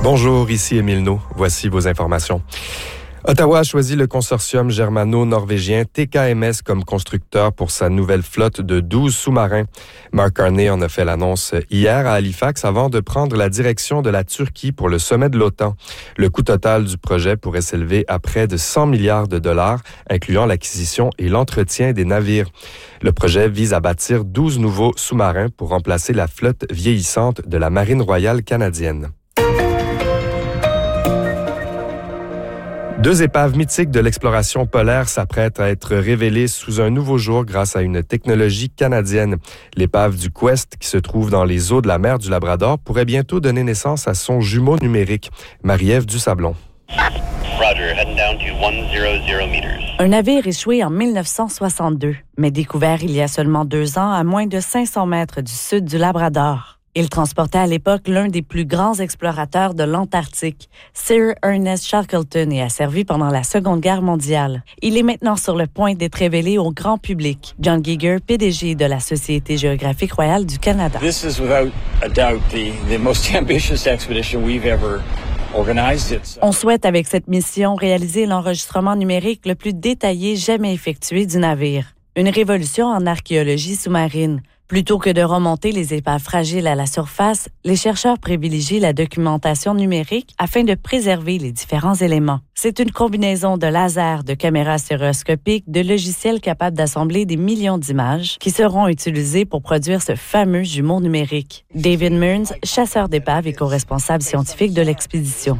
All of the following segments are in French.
Bonjour, ici Émile Naud. Voici vos informations. Ottawa a choisi le consortium germano-norvégien TKMS comme constructeur pour sa nouvelle flotte de 12 sous-marins. Mark Carney en a fait l'annonce hier à Halifax avant de prendre la direction de la Turquie pour le sommet de l'OTAN. Le coût total du projet pourrait s'élever à près de 100 milliards de dollars, incluant l'acquisition et l'entretien des navires. Le projet vise à bâtir 12 nouveaux sous-marins pour remplacer la flotte vieillissante de la Marine royale canadienne. Deux épaves mythiques de l'exploration polaire s'apprêtent à être révélées sous un nouveau jour grâce à une technologie canadienne. L'épave du Quest, qui se trouve dans les eaux de la mer du Labrador, pourrait bientôt donner naissance à son jumeau numérique, Marie-Ève Dusablon. Roger, heading down to 100 meters. Un navire échoué en 1962, mais découvert il y a seulement 2 ans à moins de 500 mètres du sud du Labrador. Il transportait à l'époque l'un des plus grands explorateurs de l'Antarctique, Sir Ernest Shackleton, et a servi pendant la Seconde Guerre mondiale. Il est maintenant sur le point d'être révélé au grand public. John Giger, PDG de la Société géographique royale du Canada. This is without a doubt the most ambitious expedition we've ever organized. On souhaite avec cette mission réaliser l'enregistrement numérique le plus détaillé jamais effectué du navire. Une révolution en archéologie sous-marine. Plutôt que de remonter les épaves fragiles à la surface, les chercheurs privilégient la documentation numérique afin de préserver les différents éléments. C'est une combinaison de lasers, de caméras stéréoscopiques, de logiciels capables d'assembler des millions d'images qui seront utilisés pour produire ce fameux jumeau numérique. David Mearns, chasseur d'épaves et co-responsable scientifique de l'expédition.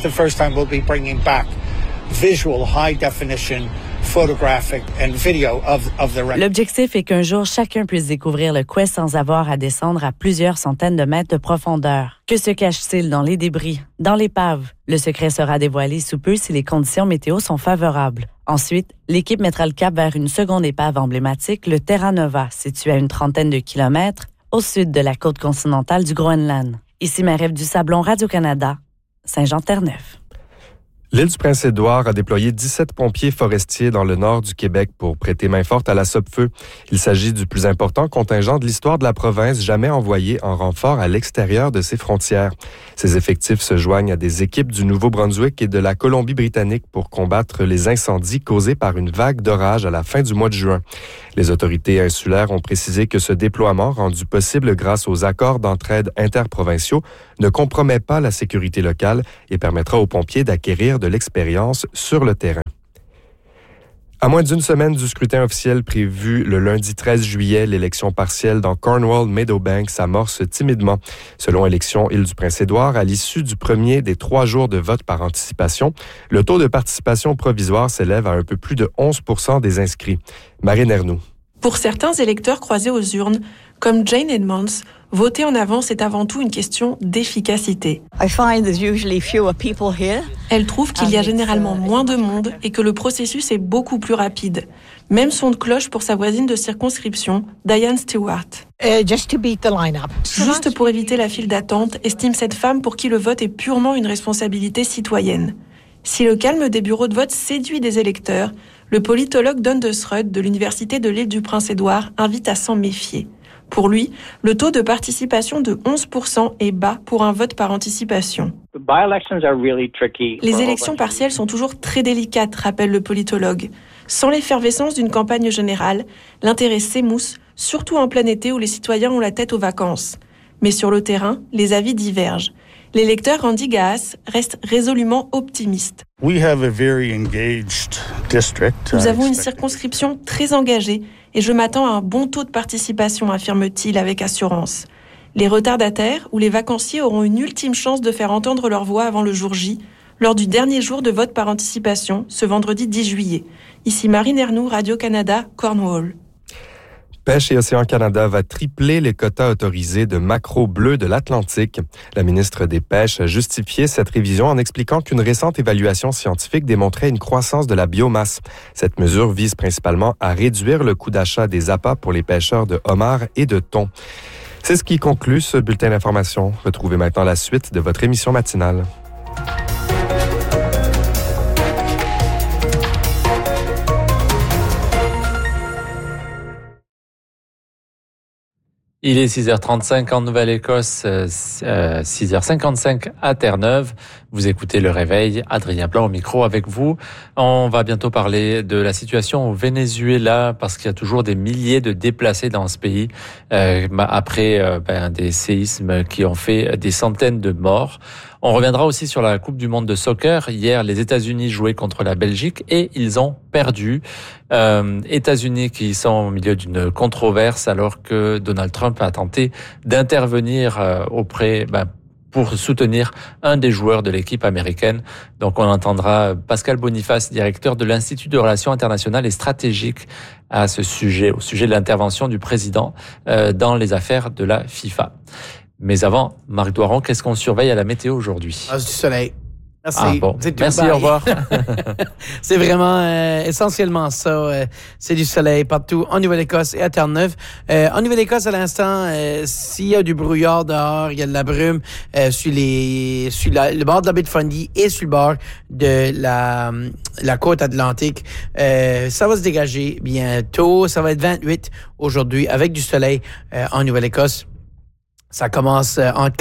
Visual high definition photographic and video of the wreck. L'objectif est qu'un jour, chacun puisse découvrir le Quest sans avoir à descendre à plusieurs centaines de mètres de profondeur. Que se cache-t-il dans les débris, dans l'épave? Le secret sera dévoilé sous peu si les conditions météo sont favorables. Ensuite, l'équipe mettra le cap vers une seconde épave emblématique, le Terra Nova, situé à une trentaine de kilomètres au sud de la côte continentale du Groenland. Ici Marie-Ève Dusablon, Radio-Canada, Saint-Jean-Terre-Neuve. L'île du Prince-Édouard a déployé 17 pompiers forestiers dans le nord du Québec pour prêter main forte à la Sopfeu. Il s'agit du plus important contingent de l'histoire de la province jamais envoyé en renfort à l'extérieur de ses frontières. Ces effectifs se joignent à des équipes du Nouveau-Brunswick et de la Colombie-Britannique pour combattre les incendies causés par une vague d'orage à la fin du mois de juin. Les autorités insulaires ont précisé que ce déploiement, rendu possible grâce aux accords d'entraide interprovinciaux, ne compromet pas la sécurité locale et permettra aux pompiers d'acquérir de l'expérience sur le terrain. À moins d'une semaine du scrutin officiel prévu le lundi 13 juillet, l'élection partielle dans Cornwall-Meadowbank s'amorce timidement. Selon Élections Île-du-Prince-Édouard, à l'issue du premier des 3 jours de vote par anticipation, le taux de participation provisoire s'élève à un peu plus de 11% des inscrits. Marine Ernoult. Pour certains électeurs croisés aux urnes, comme Jane Edmonds, voter en avance est avant tout une question d'efficacité. Elle trouve qu'il y a généralement moins de monde et que le processus est beaucoup plus rapide. Même son de cloche pour sa voisine de circonscription, Diane Stewart. Juste pour éviter la file d'attente, estime cette femme pour qui le vote est purement une responsabilité citoyenne. Si le calme des bureaux de vote séduit des électeurs, le politologue Don de Srud de l'Université de l'Île du Prince-Édouard invite à s'en méfier. Pour lui, le taux de participation de 11% est bas pour un vote par anticipation. Les élections partielles sont toujours très délicates, rappelle le politologue. Sans l'effervescence d'une campagne générale, l'intérêt s'émousse, surtout en plein été où les citoyens ont la tête aux vacances. Mais sur le terrain, les avis divergent. L'électeur Randy Gaas reste résolument optimiste. Nous avons une circonscription très engagée et je m'attends à un bon taux de participation, affirme-t-il avec assurance. Les retardataires ou les vacanciers auront une ultime chance de faire entendre leur voix avant le jour J, lors du dernier jour de vote par anticipation, ce vendredi 10 juillet. Ici Marine Ernoult, Radio-Canada, Cornwall. Pêche et Océan Canada va tripler les quotas autorisés de maquereaux bleus de l'Atlantique. La ministre des Pêches a justifié cette révision en expliquant qu'une récente évaluation scientifique démontrait une croissance de la biomasse. Cette mesure vise principalement à réduire le coût d'achat des appâts pour les pêcheurs de homards et de thon. C'est ce qui conclut ce bulletin d'information. Retrouvez maintenant la suite de votre émission matinale. Il est 6h35 en Nouvelle-Écosse, 6h55 à Terre-Neuve. Vous écoutez Le Réveil, Adrien Blanc au micro avec vous. On va bientôt parler de la situation au Venezuela parce qu'il y a toujours des milliers de déplacés dans ce pays après des séismes qui ont fait des centaines de morts. On reviendra aussi sur la Coupe du monde de soccer. Hier, les États-Unis jouaient contre la Belgique et ils ont perdu. États-Unis qui sont au milieu d'une controverse alors que Donald Trump a tenté d'intervenir pour soutenir un des joueurs de l'équipe américaine. Donc on entendra Pascal Boniface, directeur de l'Institut de Relations internationales et stratégiques à ce sujet, au sujet de l'intervention du président dans les affaires de la FIFA. Mais avant, Marc Doiron, qu'est-ce qu'on surveille à la météo aujourd'hui? Du soleil. Merci. Ah bon. Merci, au revoir. C'est vraiment essentiellement ça. C'est du soleil partout en Nouvelle-Écosse et à Terre-Neuve. En Nouvelle-Écosse, à l'instant, s'il y a du brouillard dehors, il y a de la brume sur le bord de la baie de Fundy et sur le bord de la côte atlantique. Ça va se dégager bientôt. Ça va être 28 aujourd'hui avec du soleil en Nouvelle-Écosse. Ça commence entre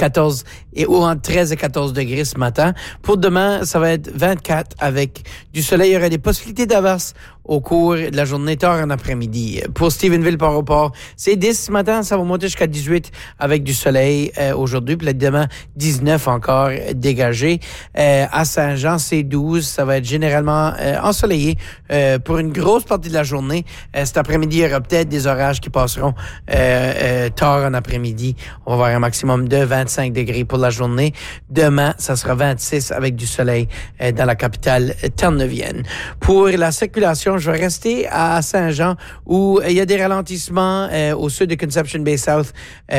13 et 14 degrés ce matin. Pour demain, ça va être 24 avec du soleil. Il y aura des possibilités d'averses au cours de la journée, tard en après-midi. Pour Stephenville, Port-au-Port, c'est 10 ce matin. Ça va monter jusqu'à 18 avec du soleil aujourd'hui. Puis là, demain, 19 encore dégagé. À Saint-Jean, c'est 12. Ça va être généralement ensoleillé pour une grosse partie de la journée. Cet après-midi, il y aura peut-être des orages qui passeront tard en après-midi. On va avoir un maximum de 25 degrés pour la journée. Demain, ça sera 26 avec du soleil dans la capitale terre-neuvienne. Pour la circulation, je vais rester à Saint-Jean où il y a des ralentissements au sud de Conception Bay South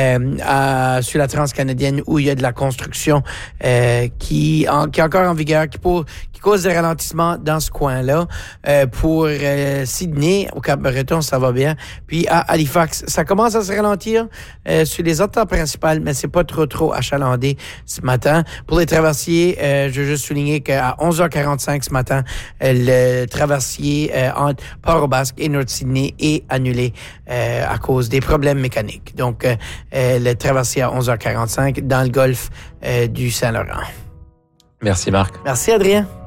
sur la transcanadienne où il y a de la construction qui est encore en vigueur, qui cause des ralentissements dans ce coin-là. Pour Sydney, au Cap-Breton, ça va bien. Puis à Halifax, ça commence à se ralentir sur les autres principales, mais c'est pas trop achalandé ce matin. Pour les traversiers, je veux juste souligner qu'à 11h45 ce matin, le traversier entre Port-au-Basque et North Sydney est annulé à cause des problèmes mécaniques. Donc, le traversier à 11h45 dans le golfe du Saint-Laurent. Merci Marc. Merci Adrien.